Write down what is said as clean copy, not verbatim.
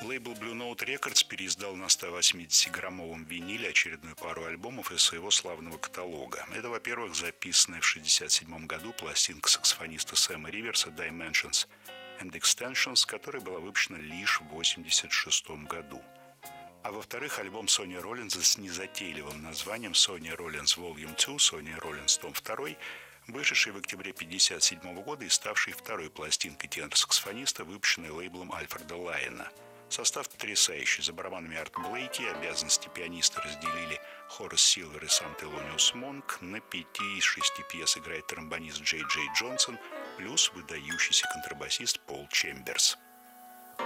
Лейбл Blue Note Records переиздал на 180-граммовом виниле очередную пару альбомов из своего славного каталога. Это, во-первых, записанная в 1967 году пластинка саксофониста Сэма Риверса «Dimensions and Extensions», которая была выпущена лишь в 1986 году. А во-вторых, альбом Сони Роллинза с незатейливым названием «Сони Роллинз Volume 2», «Сони Роллинз Том 2», вышедший в октябре 1957 года и ставший второй пластинкой тенор-саксофониста, выпущенной лейблом Альфреда Лайена. Состав потрясающий. За барабанами Арт Блейки, обязанности пианиста разделили Хорас Силвер и сам Телониус Монк. На 5 из 6 пьес играет тромбонист Джей Джонсон, плюс выдающийся контрабасист Пол Чемберс.